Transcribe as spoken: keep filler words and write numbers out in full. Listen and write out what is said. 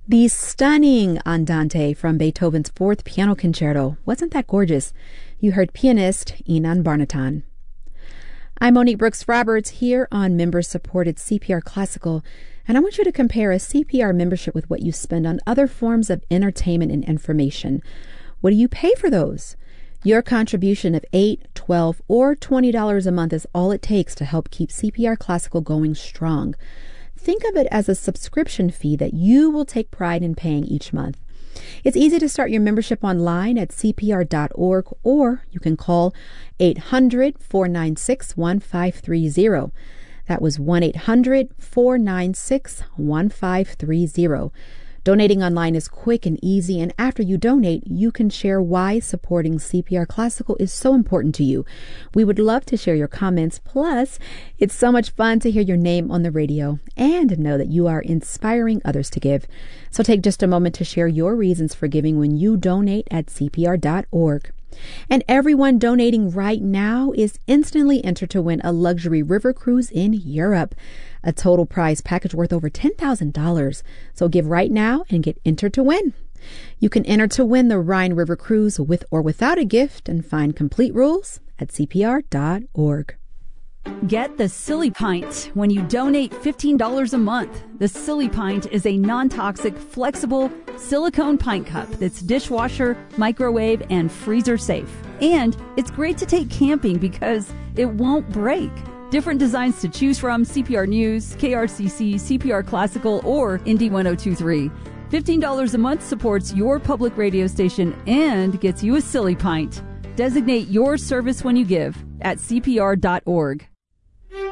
The stunning Andante from Beethoven's Fourth Piano Concerto. Wasn't that gorgeous? You heard pianist Inan Barnatan. I'm Monique Brooks Roberts here on member-supported C P R Classical, and I want you to compare a C P R membership with what you spend on other forms of entertainment and information. What do you pay for those? Your contribution of eight dollars, twelve dollars, or twenty dollars a month is all it takes to help keep C P R Classical going strong. Think of it as a subscription fee that you will take pride in paying each month. It's easy to start your membership online at C P R dot org, or you can call eight hundred, four nine six, one five three zero. That was one eight hundred, four nine six, one five three zero. Donating online is quick and easy, and after you donate, you can share why supporting C P R Classical is so important to you. We would love to share your comments. Plus, it's so much fun to hear your name on the radio and know that you are inspiring others to give. So take just a moment to share your reasons for giving when you donate at C P R dot org. And everyone donating right now is instantly entered to win a luxury river cruise in Europe, a total prize package worth over ten thousand dollars. So give right now and get entered to win. You can enter to win the Rhine River Cruise with or without a gift and find complete rules at C P R dot org. Get the Silly Pint when you donate fifteen dollars a month. The Silly Pint is a non-toxic, flexible silicone pint cup that's dishwasher, microwave, and freezer safe. And it's great to take camping because it won't break. Different designs to choose from: C P R News, K R C C, C P R Classical, or Indie ten twenty-three. fifteen dollars a month supports your public radio station and gets you a Silly Pint. Designate your service when you give at C P R dot org.